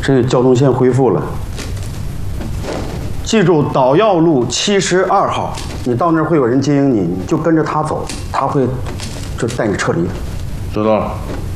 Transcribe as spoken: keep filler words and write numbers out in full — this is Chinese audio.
这个交通线恢复了。记住导药路七十二号，你到那儿会有人接应你，你就跟着他走，他会就带你撤离。 知道了。